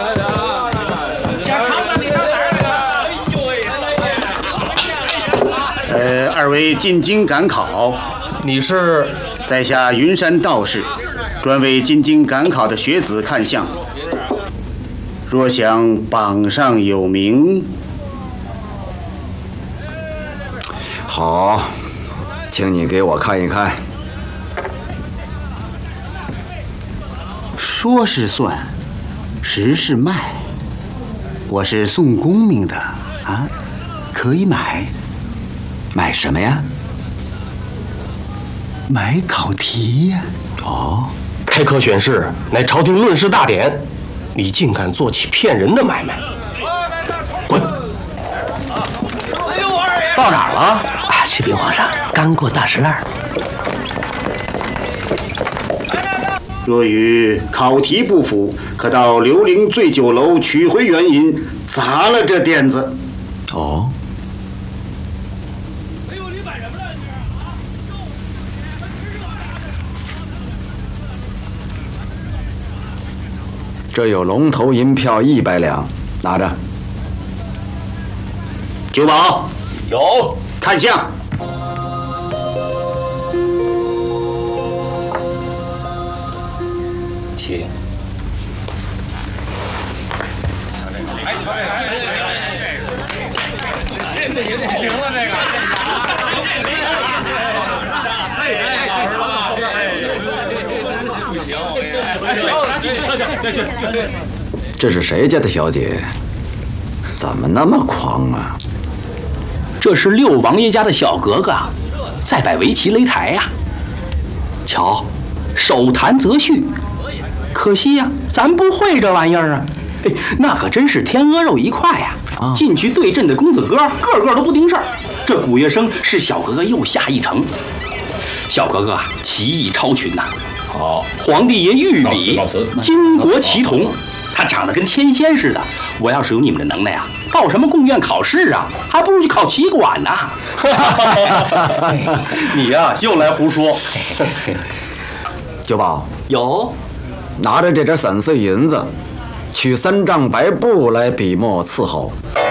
小肠子，你上哪儿来了？ 二位进京赶考， 你是？ 在下云山道士，专为进京赶考的学子看相。若想榜上有名， 好，请你给我看一看。 说是算，实是卖。我是送功名的啊，可以买。 买什么呀？ 买考题呀。 哦， 开科选士乃朝廷论事大典，你竟敢做起骗人的买卖！滚！ 到哪儿了？啊，启禀皇上，刚过大石栏。 若与考题不符，可到刘伶醉酒楼取回原银，砸了这垫子。 哦。这有龙头银票100两，拿着。 九保有， 看相。 请。 行了，这个。 这是谁家的小姐？怎么那么狂啊？ 这是六王爷家的小格格，在摆围棋擂台呀。瞧，手弹则绪。可惜呀，咱不会这玩意儿啊。哎，那可真是天鹅肉一块呀！进去对阵的公子哥，个个都不顶事儿。这古乐生是小格格又下一城。小格格啊，棋艺超群呐。 好， 皇帝爷御笔，巾帼齐同。他长得跟天仙似的。我要是有你们的能耐啊，报什么贡院考试啊？还不如去考棋馆呢。 你呀，又来胡说。 九保有， 拿着这点散碎银子，取3丈白布来笔墨伺候。